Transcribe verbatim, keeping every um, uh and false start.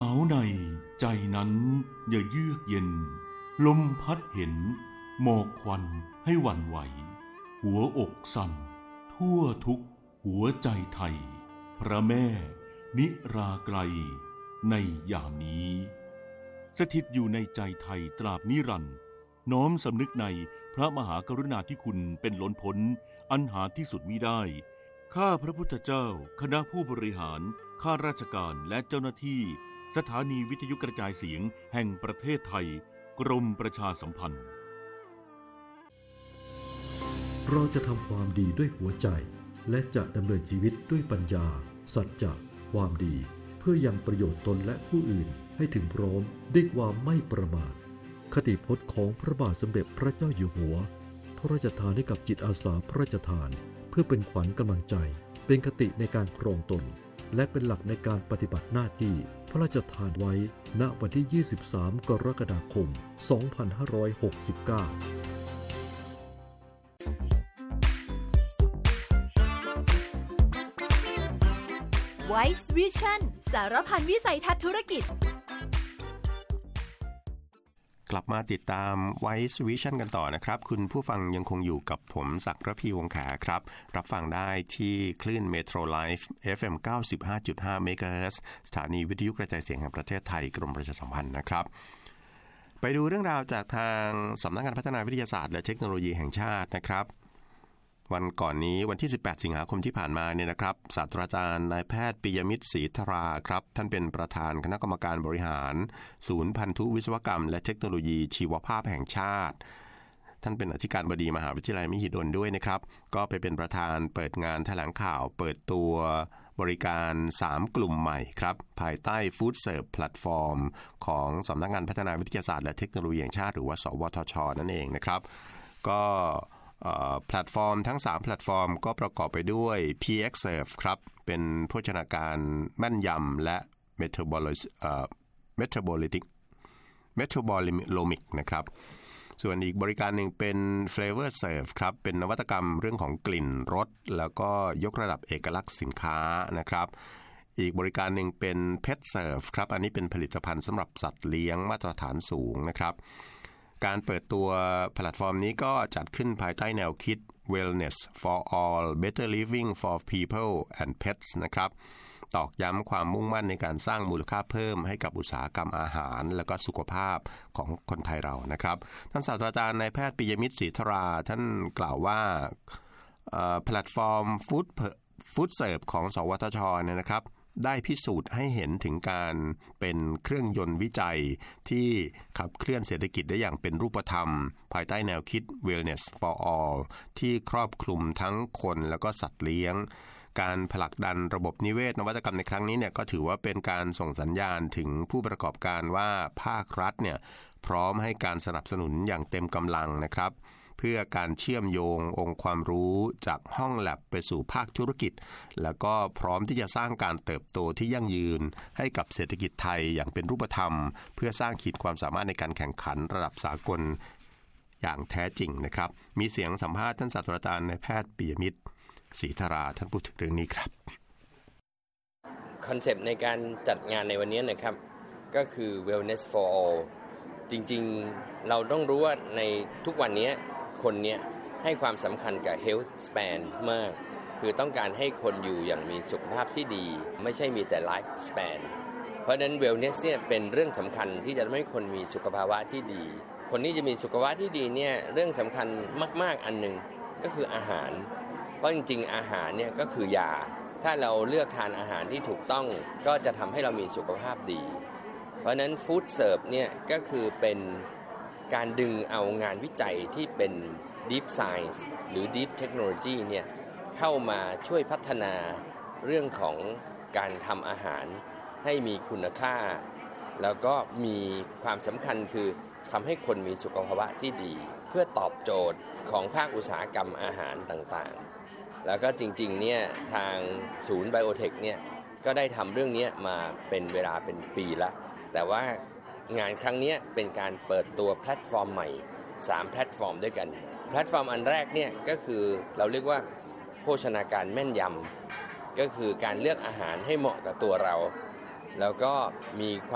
าวในใจนั้นอย่าเยือกเย็นลมพัดเห็นหมอกควันให้หวั่นไหวหัวอกสั่นทั่วทุกหัวใจไทยพระแม่นิราไกลในยามนี้สถิตอยู่ในใจไทยตราบนิรันดร์น้อมสำนึกในพระมหากรุณาธิคุณเป็นล้นพ้นอันหาที่สุดมิได้ข้าพระพุทธเจ้าคณะผู้บริหารข้าราชการและเจ้าหน้าที่สถานีวิทยุกระจายเสียงแห่งประเทศไทยกรมประชาสัมพันธ์เราจะทำความดีด้วยหัวใจและจะดำเนินชีวิตด้วยปัญญาสัจจะความดีเพื่อยังประโยชน์ตนและผู้อื่นให้ถึงพร้อมด้วยความไม่ประมาทคติพจน์ของพระบาทสมเด็จพระเจ้าอยู่หัวพระราชทานให้กับจิตอาสาพระราชทานเพื่อเป็นขวัญกำลังใจเป็นคติในการครองตนและเป็นหลักในการปฏิบัติหน้าที่พระราชทานไว้ณวันที่ยี่สิบสามกรกฎาคมสองพันห้าร้อยหกสิบเก้า Wise Vision สารพันวิสัยทัศน์ธุรกิจกลับมาติดตาม Wise Vision กันต่อนะครับคุณผู้ฟังยังคงอยู่กับผมศักดิ์ระพีวงศ์ขาครับรับฟังได้ที่คลื่น Metro Life เอฟ เอ็ม เก้าสิบห้าจุดห้า เมกะเฮิรตซ์สถานีวิทยุกระจายเสียงแห่งประเทศไทยกรมประชาสัมพันธ์นะครับไปดูเรื่องราวจากทางสำนักงานพัฒนาวิทยาศาสตร์และเทคโนโลยีแห่งชาตินะครับวันก่อนนี้วันที่สิบแปดสิงหาคมที่ผ่านมาเนี่ยนะครับศาสตราจารย์นายแพทย์ปิยมิตรศรีธราครับท่านเป็นประธานคณะกรรมการบริหารศูนย์พันธุวิศวกรรมและเทคโนโลยีชีวภาพแห่งชาติท่านเป็นอธิการบดีมหาวิทยาลัยมหิดลด้วยนะครับก็ไปเป็นประธานเปิดงานแถลงข่าวเปิดตัวบริการสามกลุ่มใหม่ครับภายใต้ฟู้ดเสิร์ฟแพลตฟอร์มของสำนักงานพัฒนาวิทยาศาสตร์และเทคโนโลยีแห่งชาติหรือว่าสวทช.นั่นเองนะครับก็แพลตฟอร์มทั้งสามแพลตฟอร์มก็ประกอบไปด้วย พี เอ็กซ์ Serve ครับเป็นโภชนาการแม่นยำและ Metabolic เอ่อ Metabolic Metabolomic นะครับส่วนอีกบริการหนึ่งเป็น Flavor Serve ครับเป็นนวัตกรรมเรื่องของกลิ่นรสแล้วก็ยกระดับเอกลักษณ์สินค้านะครับอีกบริการหนึ่งเป็น Pet Serve ครับอันนี้เป็นผลิตภัณฑ์สำหรับสัตว์เลี้ยงมาตรฐานสูงนะครับการเปิดตัวแพลตฟอร์มนี้ก็จัดขึ้นภายใต้แนวคิด Wellness for all Better Living for People and Pets นะครับตอกย้ำความมุ่งมั่นในการสร้างมูลค่าเพิ่มให้กับอุตสาหกรรมอาหารและก็สุขภาพของคนไทยเรานะครับท่านศาสตราจารย์นายแพทย์ปิยมิตรศรีธราท่านกล่าวว่าแพลตฟอร์มฟู้ดฟู้ดเสิร์ฟของสวทช.เนี่ยนะครับได้พิสูจน์ให้เห็นถึงการเป็นเครื่องยนต์วิจัยที่ขับเคลื่อนเศรษฐกิจได้อย่างเป็นรูปธรรมภายใต้แนวคิด Wellness for all ที่ครอบคลุมทั้งคนแล้วก็สัตว์เลี้ยงการผลักดันระบบนิเวศนวัตกรรมในครั้งนี้เนี่ยก็ถือว่าเป็นการส่งสัญญาณถึงผู้ประกอบการว่าภาครัฐเนี่ยพร้อมให้การสนับสนุนอย่างเต็มกำลังนะครับเพื่อการเชื่อมโยงองค์ความรู้จากห้องแลบไปสู่ภาคธุรกิจแล้วก็พร้อมที่จะสร้างการเติบโตที่ยั่งยืนให้กับเศรษฐกิจไทยอย่างเป็นรูปธรรมเพื่อสร้างขีดความสามารถในการแข่งขันระดับสากลอย่างแท้จริงนะครับมีเสียงสัมภาษณ์ท่านศาสตราจารย์นายแพทย์ปิยมิตรศรีธราท่านพูดถึงเรื่องนี้ครับคอนเซปต์ในการจัดงานในวันนี้นะครับก็คือ Wellness for all จริงๆเราต้องรู้ว่าในทุกวันนี้คนเนี้ยให้ความสำคัญกับ health span มากคือต้องการให้คนอยู่อย่างมีสุขภาพที่ดีไม่ใช่มีแต่ life span เพราะฉะนั้น wellness เนี่ยเป็นเรื่องสำคัญที่จะทำให้คนมีสุขภาวะที่ดีคนที่จะมีสุขภาวะที่ดีเนี่ยเรื่องสำคัญมากๆอันนึงก็คืออาหารเพราะจริงๆอาหารเนี่ยก็คือยาถ้าเราเลือกทานอาหารที่ถูกต้องก็จะทำให้เรามีสุขภาพดีเพราะฉะนั้น food serve เนี่ยก็คือเป็นการดึงเอางานวิจัยที่เป็น Deep Science หรือ Deep Technology เนี่ยเข้ามาช่วยพัฒนาเรื่องของการทำอาหารให้มีคุณค่าแล้วก็มีความสำคัญคือทำให้คนมีสุขภาวะที่ดีเพื่อตอบโจทย์ของภาคอุตสาหกรรมอาหารต่างๆแล้วก็จริงๆเนี่ยทางศูนย์ไบโอเทคเนี่ยก็ได้ทำเรื่องนี้มาเป็นเวลาเป็นปีแล้วแต่ว่างานครั้งนี้เป็นการเปิดตัวแพลตฟอร์มใหม่สามแพลตฟอร์มด้วยกันแพลตฟอร์มอันแรกเนี่ยก็คือเราเรียกว่าโภชนาการแม่นยำก็คือการเลือกอาหารให้เหมาะกับตัวเราแล้วก็มีความ